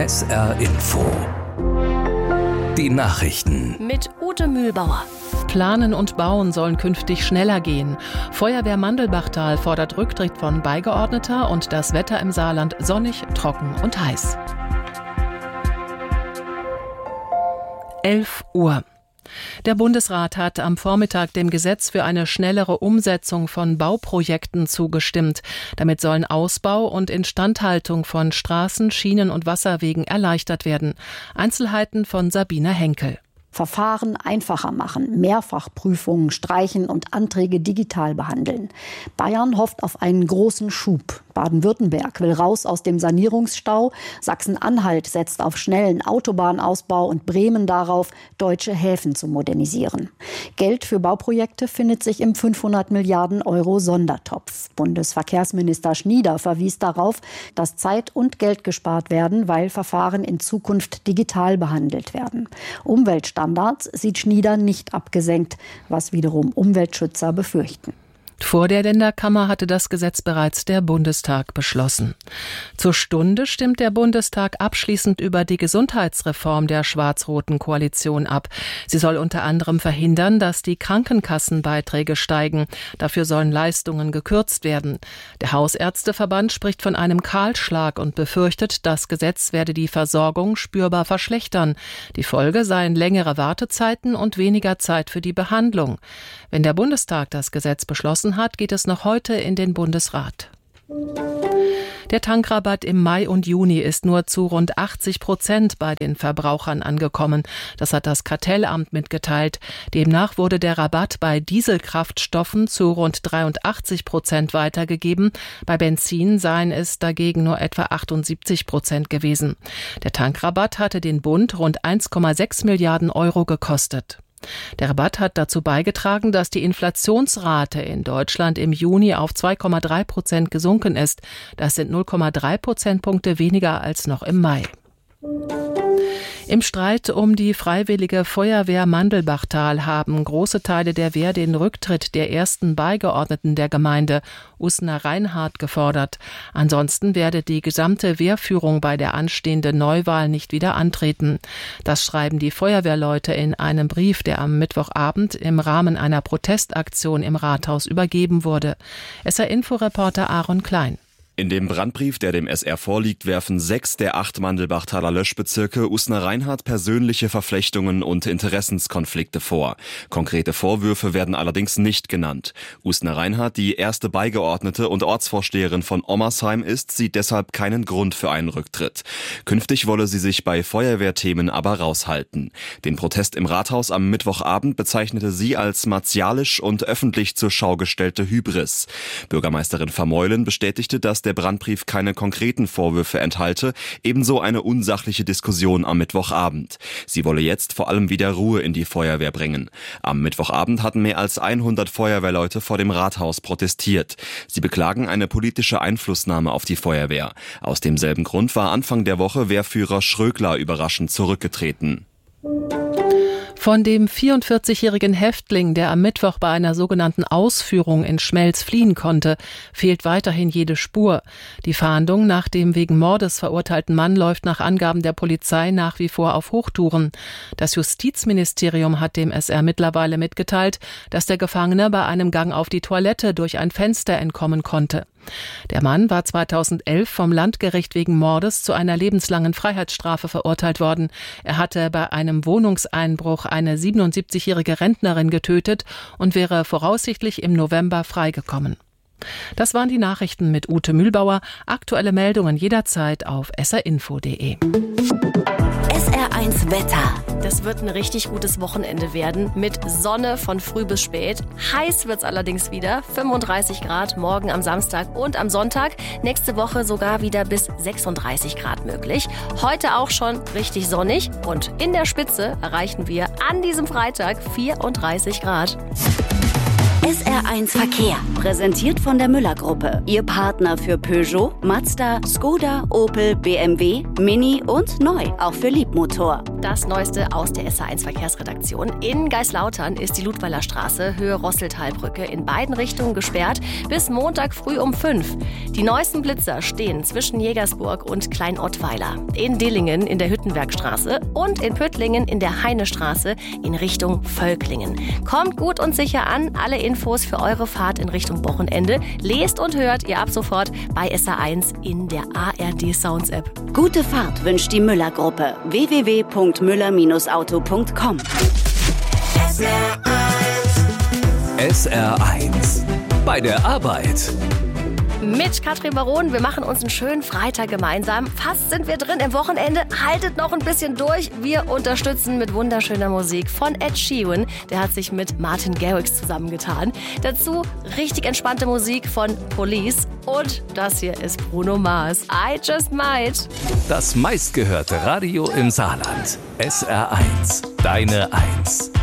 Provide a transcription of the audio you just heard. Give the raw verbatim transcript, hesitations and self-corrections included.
S R Info. Die Nachrichten. Mit Ute Mühlbauer. Planen und Bauen sollen künftig schneller gehen. Feuerwehr Mandelbachtal fordert Rücktritt von Beigeordneter und das Wetter im Saarland sonnig, trocken und heiß. elf Uhr. Der Bundesrat hat am Vormittag dem Gesetz für eine schnellere Umsetzung von Bauprojekten zugestimmt. Damit sollen Ausbau und Instandhaltung von Straßen, Schienen und Wasserwegen erleichtert werden. Einzelheiten von Sabine Henkel. Verfahren einfacher machen, Mehrfachprüfungen streichen und Anträge digital behandeln. Bayern hofft auf einen großen Schub. Baden-Württemberg will raus aus dem Sanierungsstau. Sachsen-Anhalt setzt auf schnellen Autobahnausbau und Bremen darauf, deutsche Häfen zu modernisieren. Geld für Bauprojekte findet sich im fünfhundert Milliarden Euro Sondertopf. Bundesverkehrsminister Schnieder verwies darauf, dass Zeit und Geld gespart werden, weil Verfahren in Zukunft digital behandelt werden. Umweltstandards sieht Schnieder nicht abgesenkt, was wiederum Umweltschützer befürchten. Vor der Länderkammer hatte das Gesetz bereits der Bundestag beschlossen. Zur Stunde stimmt der Bundestag abschließend über die Gesundheitsreform der schwarz-roten Koalition ab. Sie soll unter anderem verhindern, dass die Krankenkassenbeiträge steigen. Dafür sollen Leistungen gekürzt werden. Der Hausärzteverband spricht von einem Kahlschlag und befürchtet, das Gesetz werde die Versorgung spürbar verschlechtern. Die Folge seien längere Wartezeiten und weniger Zeit für die Behandlung. Wenn der Bundestag das Gesetz beschlossen hat, geht es noch heute in den Bundesrat. Der Tankrabatt im Mai und Juni ist nur zu rund achtzig Prozent bei den Verbrauchern angekommen. Das hat das Kartellamt mitgeteilt. Demnach wurde der Rabatt bei Dieselkraftstoffen zu rund dreiundachtzig Prozent weitergegeben. Bei Benzin seien es dagegen nur etwa achtundsiebzig Prozent gewesen. Der Tankrabatt hatte den Bund rund eins Komma sechs Milliarden Euro gekostet. Der Rabatt hat dazu beigetragen, dass die Inflationsrate in Deutschland im Juni auf zwei Komma drei Prozent gesunken ist. Das sind null Komma drei Prozentpunkte weniger als noch im Mai. Im Streit um die Freiwillige Feuerwehr Mandelbachtal haben große Teile der Wehr den Rücktritt der ersten Beigeordneten der Gemeinde, Usna Reinhardt, gefordert. Ansonsten werde die gesamte Wehrführung bei der anstehenden Neuwahl nicht wieder antreten. Das schreiben die Feuerwehrleute in einem Brief, der am Mittwochabend im Rahmen einer Protestaktion im Rathaus übergeben wurde. S R-Info-Reporter Aaron Klein. In dem Brandbrief, der dem S R vorliegt, werfen sechs der acht Mandelbachtaler Löschbezirke Usna Reinhardt persönliche Verflechtungen und Interessenskonflikte vor. Konkrete Vorwürfe werden allerdings nicht genannt. Usna Reinhardt, die erste Beigeordnete und Ortsvorsteherin von Ommersheim ist, sieht deshalb keinen Grund für einen Rücktritt. Künftig wolle sie sich bei Feuerwehrthemen aber raushalten. Den Protest im Rathaus am Mittwochabend bezeichnete sie als martialisch und öffentlich zur Schau gestellte Hybris. Bürgermeisterin Vermeulen bestätigte, dass der Brandbrief keine konkreten Vorwürfe enthalte, ebenso eine unsachliche Diskussion am Mittwochabend. Sie wolle jetzt vor allem wieder Ruhe in die Feuerwehr bringen. Am Mittwochabend hatten mehr als hundert Feuerwehrleute vor dem Rathaus protestiert. Sie beklagen eine politische Einflussnahme auf die Feuerwehr. Aus demselben Grund war Anfang der Woche Wehrführer Schrögler überraschend zurückgetreten. Von dem vierundvierzigjährigen Häftling, der am Mittwoch bei einer sogenannten Ausführung in Schmelz fliehen konnte, fehlt weiterhin jede Spur. Die Fahndung nach dem wegen Mordes verurteilten Mann läuft nach Angaben der Polizei nach wie vor auf Hochtouren. Das Justizministerium hat dem S R mittlerweile mitgeteilt, dass der Gefangene bei einem Gang auf die Toilette durch ein Fenster entkommen konnte. Der Mann war zweitausendelf vom Landgericht wegen Mordes zu einer lebenslangen Freiheitsstrafe verurteilt worden. Er hatte bei einem Wohnungseinbruch eine siebenundsiebzigjährige Rentnerin getötet und wäre voraussichtlich im November freigekommen. Das waren die Nachrichten mit Ute Mühlbauer. Aktuelle Meldungen jederzeit auf s r info punkt d e. S R eins Wetter. Das wird ein richtig gutes Wochenende werden mit Sonne von früh bis spät. Heiß wird's allerdings wieder, fünfunddreißig Grad morgen am Samstag und am Sonntag. Nächste Woche sogar wieder bis sechsunddreißig Grad möglich. Heute auch schon richtig sonnig und in der Spitze erreichen wir an diesem Freitag vierunddreißig Grad. S R eins Verkehr, präsentiert von der Müller-Gruppe. Ihr Partner für Peugeot, Mazda, Skoda, Opel, B M W, Mini und neu, auch für Liebmotor. Das Neueste aus der S R eins Verkehrsredaktion. In Geislautern ist die Ludweiler Straße, Höhe Rosseltalbrücke, in beiden Richtungen gesperrt bis Montag früh um fünf. Die neuesten Blitzer stehen zwischen Jägersburg und Klein-Ottweiler, in Dillingen in der Hüttenbergstraße und in Püttlingen in der Heinestraße in Richtung Völklingen. Kommt gut und sicher an. Alle Infos für eure Fahrt in Richtung Wochenende lest und hört ihr ab sofort bei S R eins in der A R D Sounds App. Gute Fahrt wünscht die Müller-Gruppe. w w w punkt müller auto punkt com. S R eins bei der Arbeit. Mit Katrin Baron, wir machen uns einen schönen Freitag gemeinsam. Fast sind wir drin im Wochenende. Haltet noch ein bisschen durch. Wir unterstützen mit wunderschöner Musik von Ed Sheeran. Der hat sich mit Martin Garrix zusammengetan. Dazu richtig entspannte Musik von Police. Und das hier ist Bruno Mars. I Just Might. Das meistgehörte Radio im Saarland. S R eins. Deine Eins.